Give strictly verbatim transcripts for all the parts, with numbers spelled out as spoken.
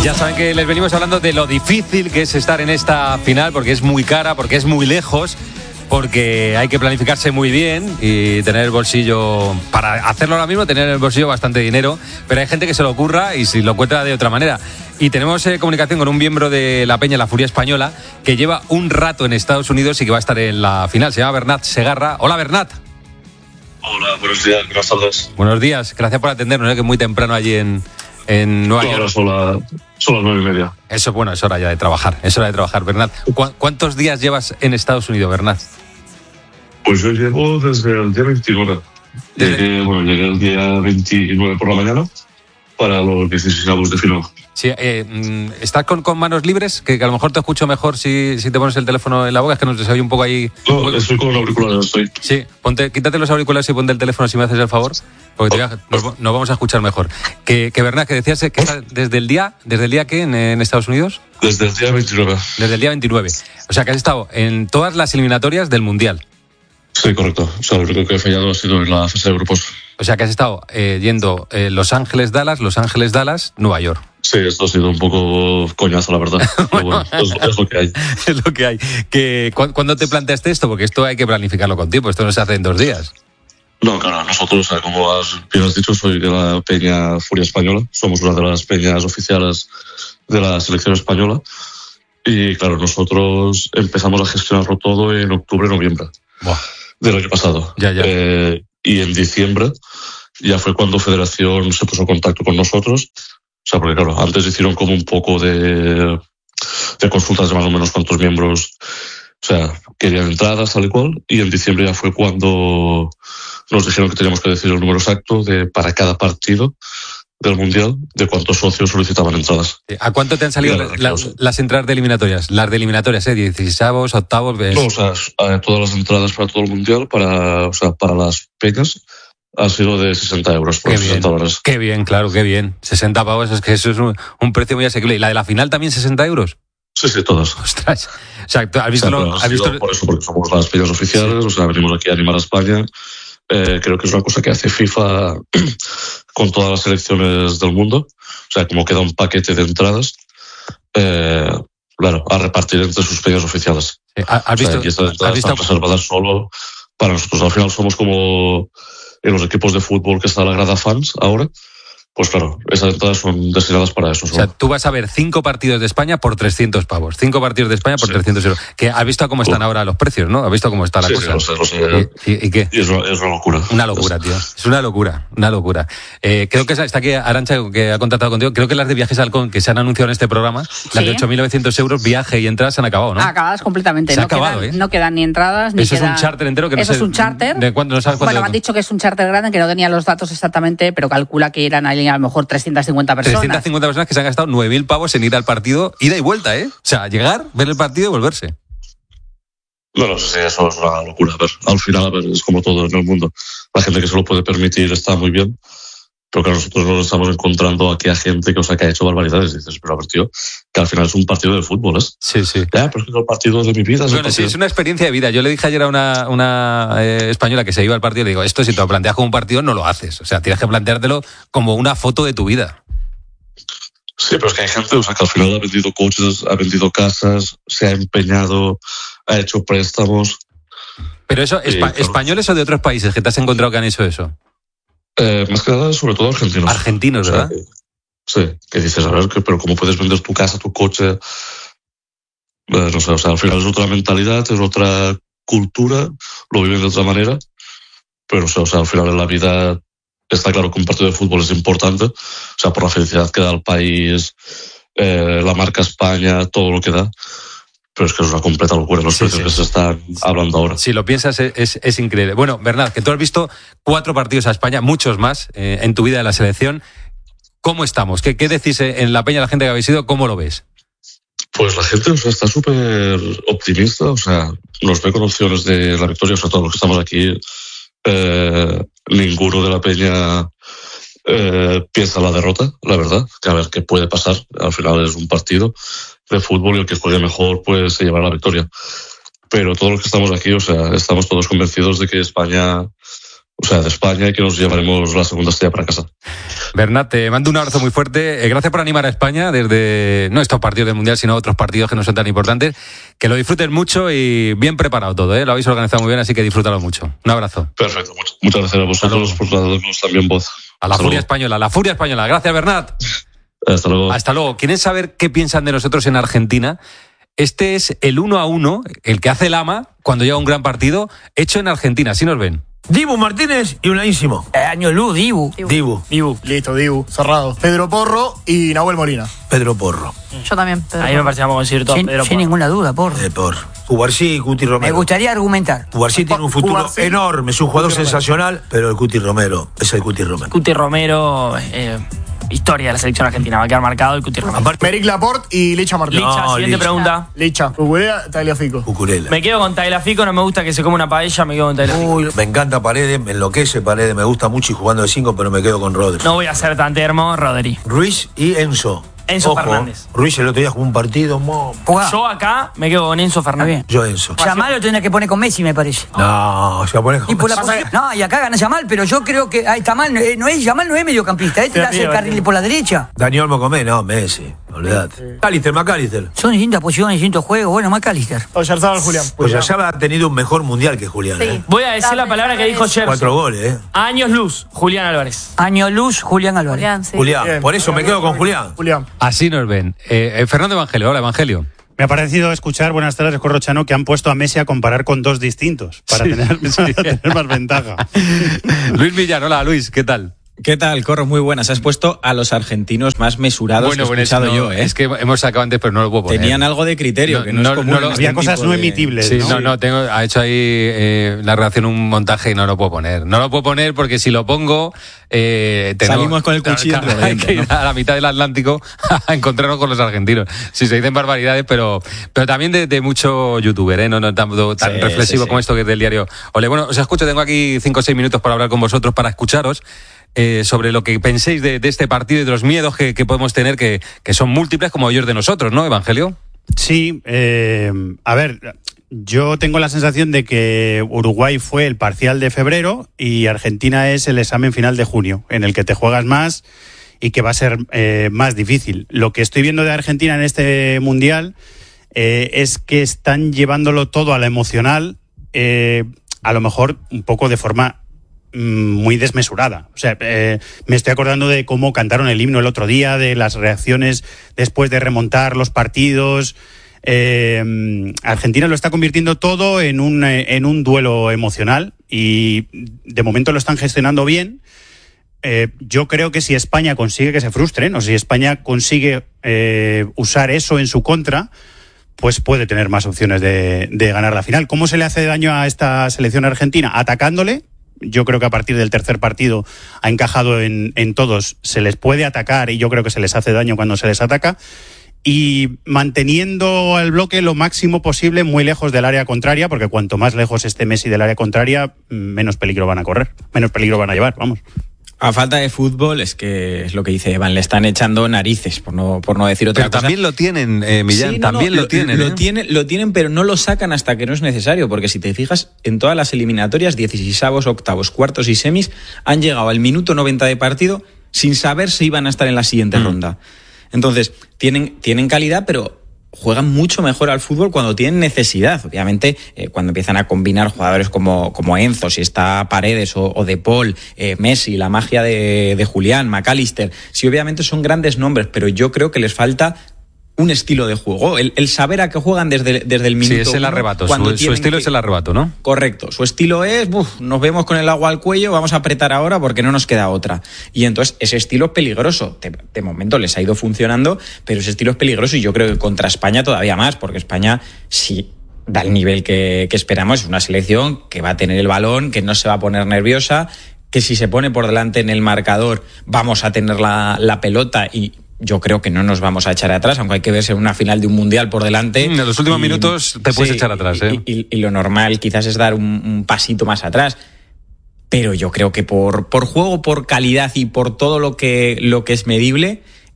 Ya saben que les venimos hablando de lo difícil que es estar en esta final, porque es muy cara, porque es muy lejos, porque hay que planificarse muy bien y tener el bolsillo, para hacerlo ahora mismo, tener en el bolsillo bastante dinero, pero hay gente que se lo ocurra y si lo encuentra de otra manera. Y tenemos eh, comunicación con un miembro de la Peña La Furia Española que lleva un rato en Estados Unidos y que va a estar en la final. Se llama Bernat Segarra. Hola, Bernat. Hola, buenos días, buenas tardes. Buenos días, gracias por atendernos, ¿eh? Que es muy temprano allí en, en Nueva York. Ahora son, la, son las nueve y media. Eso, bueno, es hora ya de trabajar, es hora de trabajar, Bernat. ¿Cu- ¿Cuántos días llevas en Estados Unidos, Bernat? Pues yo llevo desde el día veintinueve. Desde... Llegué, bueno, llegué el día veintinueve por la mañana para los dieciséis avos de final. Sí, eh, ¿estás con, con manos libres? Que, que a lo mejor te escucho mejor si, si te pones el teléfono en la boca, es que nos oye un poco ahí... No, estoy con auriculares, estoy. Sí, ponte, quítate los auriculares y ponte el teléfono si me haces el favor, porque te, nos, nos vamos a escuchar mejor. Que, que Bernat, que decías que estás desde el día, ¿desde el día qué en, en Estados Unidos? Desde el día veintinueve. Desde el día veintinueve. O sea, que has estado en todas las eliminatorias del Mundial. Sí, correcto. O sea, lo único que he fallado ha sido en la fase de grupos. O sea, que has estado eh, yendo eh, Los Ángeles-Dallas, Los Ángeles-Dallas, Nueva York. Sí, esto ha sido un poco coñazo, la verdad. Pero bueno, es, es lo que hay. Es lo que hay. Que, ¿cu- ¿Cuándo te planteaste esto? Porque esto hay que planificarlo con tiempo, esto no se hace en dos días. No, claro, nosotros, como has, bien has dicho, soy de la Peña Furia Española. Somos una de las peñas oficiales de la selección española. Y claro, nosotros empezamos a gestionarlo todo en octubre, noviembre Buah. del año pasado. Ya, ya. Eh, y en diciembre ya fue cuando Federación se puso en contacto con nosotros. O sea, porque claro, antes hicieron como un poco de, de consultas de más o menos cuántos miembros, o sea, querían entradas tal y cual. Y en diciembre ya fue cuando nos dijeron que teníamos que decir el número exacto de para cada partido del Mundial, de cuántos socios solicitaban entradas. ¿A cuánto te han salido Mira, la, claro. las entradas de eliminatorias? Las de eliminatorias, ¿eh? dieciséisavos, octavos... ¿ves? No, o sea, eh, todas las entradas para todo el Mundial, para, o sea, para las peñas, ha sido de sesenta euros por Qué bien, sesenta dólares. qué bien, claro, qué bien. sesenta pavos, es que eso es un, un precio muy asequible. ¿Y la de la final también sesenta euros? Sí, sí, todas. Ostras. O sea, ¿tú ¿has visto? O sea, lo- pero ha has sido visto... por eso, porque somos las peñas oficiales, sí. O sea, venimos aquí a animar a España. Eh, creo que es una cosa que hace FIFA con todas las selecciones del mundo. O sea, como queda un paquete de entradas, eh, claro, a repartir entre sus peñas oficiales. Sí. ¿Has visto? O sea, y estas entradas ¿Has visto? están reservadas solo para nosotros. Al final somos como en los equipos de fútbol que está la grada fans ahora. Pues claro, esas entradas son destinadas para eso. O sea, tú vas a ver cinco partidos de España por trescientos pavos. Cinco partidos de España por Sí. trescientos euros. Que has visto cómo están Uh. ahora los precios, ¿no? Has visto cómo está la Sí, cosa. sí, lo sé, lo sé. ¿Y, y, y qué? Y es una, es una locura. Una locura, tío. Es una locura, una locura. Eh, creo que está aquí Arantxa, que ha contactado contigo. Creo que las de Viajes Halcón que se han anunciado en este programa, las de Sí. ocho mil novecientos euros, viaje y entradas, se han acabado, ¿no? Acabadas completamente. Se ha no, acabado, quedan, ¿eh? no quedan ni entradas, ni Eso queda... es un charter entero que no Eso sé... es un charter. ¿De cuánto? No sabes cuánto... Bueno, me han dicho que es un charter grande, que no tenía los datos exactamente, pero calcula que eran ahí a lo mejor trescientas cincuenta personas. trescientas cincuenta personas que se han gastado nueve mil pavos en ir al partido, ida y vuelta, ¿eh? O sea, llegar, ver el partido y volverse. No, no, sí, eso es una locura. A ver, al final, a ver, es como todo en el mundo. La gente que se lo puede permitir está muy bien, pero que nosotros nos estamos encontrando aquí a gente que, o sea, que ha hecho barbaridades. Y dices, pero a ver, tío, que al final es un partido de fútbol, ¿es? Sí, sí. Ya, pero es que es el partido de mi vida. Es el Bueno, sí, partido. es una experiencia de vida. Yo le dije ayer a una, una eh, española que se iba al partido, le digo, esto si te lo planteas como un partido no lo haces. O sea, tienes que planteártelo como una foto de tu vida. Sí, pero es que hay gente, o sea, que al final ha vendido coches, ha vendido casas, se ha empeñado, ha hecho préstamos. Pero eso, Sí, espa- claro. ¿españoles o de otros países que te has encontrado que han hecho eso? Eh, más que nada, sobre todo argentinos. Argentinos, O sea, ¿verdad? que- sí, que dices, a ver, que, pero ¿cómo puedes vender tu casa, tu coche? Eh, no sé, o sea, al final es otra mentalidad, es otra cultura, lo viven de otra manera, pero o sea, o sea, al final en la vida está claro que un partido de fútbol es importante, o sea, por la felicidad que da al país, eh, la marca España, todo lo que da, pero es que es una completa locura los Sí, precios sí. que se están hablando ahora. Si lo piensas, es, es, es increíble. Bueno, Bernat, que tú has visto cuatro partidos a España, muchos más, eh, en tu vida de la selección. ¿Cómo estamos? ¿Qué, qué decís en la peña, la gente que habéis ido? ¿Cómo lo ves? Pues la gente, o sea, está súper optimista, o sea, nos ve con opciones de la victoria, o sea, todos los que estamos aquí, eh, ninguno de la peña eh, piensa la derrota, la verdad, que a ver qué puede pasar, al final es un partido de fútbol y el que juegue mejor pues se llevará la victoria. Pero todos los que estamos aquí, o sea, estamos todos convencidos de que España o sea, de España, y que nos llevaremos la segunda estrella para casa. Bernat, te mando un abrazo muy fuerte. Eh, gracias por animar a España desde, no estos partidos del Mundial, sino otros partidos que no son tan importantes. Que lo disfruten mucho y bien preparado todo, ¿eh? Lo habéis organizado muy bien, así que disfrútalo mucho. Un abrazo. Perfecto, muchas, muchas gracias a vosotros por darnos también voz. A la Hasta furia luego. española, la furia española. Gracias, Bernat. Hasta luego. Hasta luego. ¿Quieren saber qué piensan de nosotros en Argentina? Este es el uno a uno, el que hace el ama cuando llega un gran partido, hecho en Argentina. Así nos ven. Dibu Martínez y Unaísimo. Eh, año luz, Dibu. Dibu. Dibu. Listo, Dibu, cerrado. Pedro Porro y Nahuel Molina. Pedro Porro. Yo también. Pedro A mí me parecía como decir todo. sin, Pedro sin Porro. ninguna duda, Porro. Eh, por Cubarsí y Cuti Romero. Me gustaría argumentar. Cubarsí tiene un futuro Cubarsí. enorme, es un jugador Cuti Romero. sensacional, pero el Cuti Romero es el Cuti Romero. Cuti Romero, eh, historia de la selección argentina. Va a quedar marcado el Cuti Romero. Aparte, Meric Laporte y Licha Martín. Licha, No, siguiente Licha. pregunta. Licha, Cucurella, Tagliafico. Cucurella. Me quedo con Tagliafico, no me gusta que se coma una paella, me quedo con Tagliafico. Uy, me encanta Paredes, me enloquece Paredes, me gusta mucho y jugando de cinco, pero me quedo con Rodri. No voy a ser tan termo, Rodri. Ruiz y Enzo. Enzo Ojo, Fernández. Ruiz el otro día jugó un partido. Mo... Jugá. Yo acá me quedo con Enzo Fernández. Yo Enzo. Yamal lo tendría que poner con Messi, me parece. No, se va a poner Y por la Pasa posición- No, y acá gana Yamal, pero yo creo que ahí está mal. No es Yamal, no es mediocampista. Este Te hace el río, carril te- por la derecha. Daniel Mocomé, no, Messi. Olvídate. Cálister, McAllister. Son distintas posiciones, distintos juegos. Bueno, McAllister. Oyarzabal, Julián. Pues ya ya ha tenido un mejor mundial que Julián. Sí. ¿eh? Voy a decir la palabra que dijo Cuatro Gerson. goles, ¿eh? Años luz, Julián Álvarez. Año luz, Julián Álvarez. Julián, sí. Julián, Bien. por eso me quedo con Julián. Julián. Así nos ven. Eh, eh, Fernando Evangelio, hola Evangelio. Me ha parecido escuchar, buenas tardes, Corrochano, que han puesto a Messi a comparar con dos distintos para, Sí, tener, sí. para tener más ventaja. Luis Villar, hola Luis, ¿qué tal? ¿Qué tal, Corro? Muy buenas. Has puesto a los argentinos más mesurados que he escuchado no, yo, ¿eh? es que hemos sacado antes, pero no lo puedo poner. Tenían algo de criterio, No, que no, no, es común no en lo- este Había cosas tipo no de- emitibles, Sí, ¿no? no, no, tengo, ha hecho ahí eh, la redacción un montaje y no lo puedo poner. No lo puedo poner porque si lo pongo... Eh, tengo- Salimos con el cuchillo entre los Hay dientes, que ir ¿no? a la mitad del Atlántico a encontrarnos con los argentinos. Sí, se dicen barbaridades, pero, pero también de, de mucho youtuber, ¿eh? No, no tanto tan Sí, reflexivo sí, sí. como esto que es del diario. Ole, bueno, os escucho, tengo aquí cinco o seis minutos para hablar con vosotros, para escucharos. Eh, sobre lo que penséis de, de este partido y de los miedos que, que podemos tener, que, que son múltiples como ellos de nosotros, ¿no, Evangelio? Sí, eh, a ver, yo tengo la sensación de que Uruguay fue el parcial de febrero y Argentina es el examen final de junio, en el que te juegas más y que va a ser eh, más difícil. Lo que estoy viendo de Argentina en este Mundial eh, es que están llevándolo todo a la emocional, eh, a lo mejor un poco de forma muy desmesurada. O sea, eh, me estoy acordando de cómo cantaron el himno el otro día, de las reacciones después de remontar los partidos. Eh, Argentina lo está convirtiendo todo en un, eh, en un duelo emocional y de momento lo están gestionando bien. Eh, yo creo que si España consigue que se frustren o si España consigue eh, usar eso en su contra, pues puede tener más opciones de, de ganar la final. ¿Cómo se le hace daño a esta selección argentina? Atacándole. Yo creo que a partir del tercer partido ha encajado en, en todos. Se les puede atacar y yo creo que se les hace daño cuando se les ataca. Y manteniendo el bloque lo máximo posible muy lejos del área contraria, porque cuanto más lejos esté Messi del área contraria, menos peligro van a correr, menos peligro van a llevar, vamos. A falta de fútbol, es que es lo que dice Evan, le están echando narices, por no, por no decir otra Pero cosa. también lo tienen, eh, Millán, Sí, no, no, también lo, tienen. Lo, ¿eh? tienen. Lo tienen, pero no lo sacan hasta que no es necesario, porque si te fijas, en todas las eliminatorias, dieciseisavos, octavos, cuartos y semis, han llegado al minuto noventa de partido sin saber si iban a estar en la siguiente Mm. ronda. Entonces, tienen, tienen calidad, pero juegan mucho mejor al fútbol cuando tienen necesidad. Obviamente, eh, cuando empiezan a combinar jugadores como, como Enzo, si está Paredes o, o De Paul, eh, Messi, la magia de, de Julián, McAllister, sí, obviamente son grandes nombres, pero yo creo que les falta un estilo de juego, el, el saber a qué juegan desde, desde el minuto Sí, es el uno, arrebato, cuando su, su tienen estilo que- es el arrebato, ¿no? Correcto, su estilo es, uf, nos vemos con el agua al cuello, vamos a apretar ahora porque no nos queda otra. Y entonces ese estilo es peligroso, de, de momento les ha ido funcionando, pero ese estilo es peligroso y yo creo que contra España todavía más, porque España sí da el nivel que, que esperamos, es una selección que va a tener el balón, que no se va a poner nerviosa, que si se pone por delante en el marcador vamos a tener la, la pelota y yo creo que no nos vamos a echar atrás, aunque hay que verse en una final de un mundial por delante. En los últimos Y- minutos te puedes sí, echar atrás, ¿eh? Y, y- y lo normal quizás es dar un, un pasito más atrás. Pero yo creo que por, por juego, por calidad y por todo lo que, lo que es medible,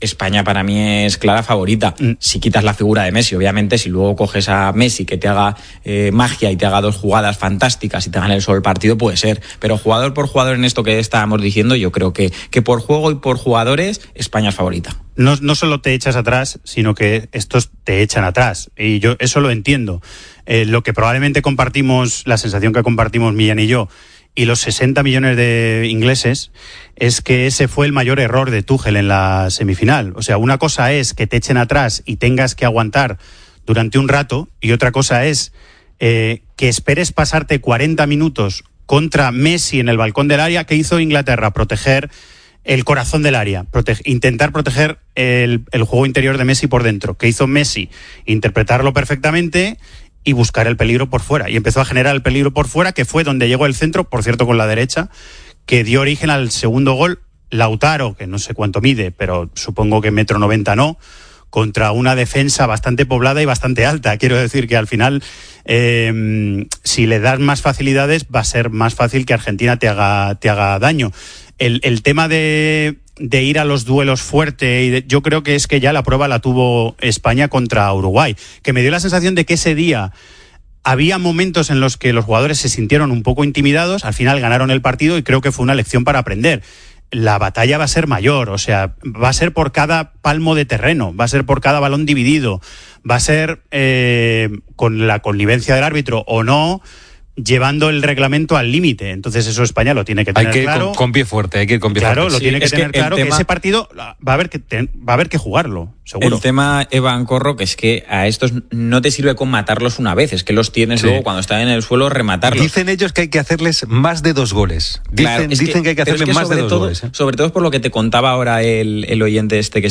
España para mí es clara favorita. Mm. Si quitas la figura de Messi, obviamente, si luego coges a Messi que te haga eh, magia y te haga dos jugadas fantásticas y te gane el solo el partido, puede ser. Pero jugador por jugador en esto que estábamos diciendo, yo creo que, que por juego y por jugadores, España es favorita. No, no solo te echas atrás, sino que estos te echan atrás. Y yo eso lo entiendo. Eh, lo que probablemente compartimos, la sensación que compartimos Millán y yo, y los sesenta millones de ingleses, es que ese fue el mayor error de Tuchel en la semifinal. O sea, una cosa es que te echen atrás y tengas que aguantar durante un rato, y otra cosa es eh, que esperes pasarte cuarenta minutos contra Messi en el balcón del área. ¿Qué hizo Inglaterra? Proteger el corazón del área, prote- intentar proteger el, el juego interior de Messi por dentro. ¿Qué hizo Messi? Interpretarlo perfectamente y buscar el peligro por fuera. Y empezó a generar el peligro por fuera, que fue donde llegó el centro, por cierto, con la derecha, que dio origen al segundo gol. Lautaro, que no sé cuánto mide, pero supongo que metro noventa no, contra una defensa bastante poblada y bastante alta. Quiero decir que al final, eh, si le das más facilidades, va a ser más fácil que Argentina te haga, te haga daño. El, el tema de, de ir a los duelos fuerte, y de, yo creo que es que ya la prueba la tuvo España contra Uruguay, que me dio la sensación de que ese día había momentos en los que los jugadores se sintieron un poco intimidados. Al final ganaron el partido y creo que fue una lección para aprender. La batalla va a ser mayor, o sea, va a ser por cada palmo de terreno, va a ser por cada balón dividido, va a ser eh, con la connivencia del árbitro o no, llevando el reglamento al límite. Entonces eso España lo tiene que tener hay que ir claro. Con, con pie fuerte, hay que ir con pie claro, fuerte. Claro, lo sí, tiene que tener que claro tema, que ese partido va a haber que ten, va a haber que jugarlo, seguro. El tema, Evan Corro, que es que a estos no te sirve con matarlos una vez, es que los tienes sí. luego cuando están en el suelo rematarlos. Dicen ellos que hay que hacerles más de dos goles. Dicen, claro, es dicen que, que hay que hacerles es que más de dos todo, goles. ¿eh? Sobre todo es por lo que te contaba ahora el, el oyente este que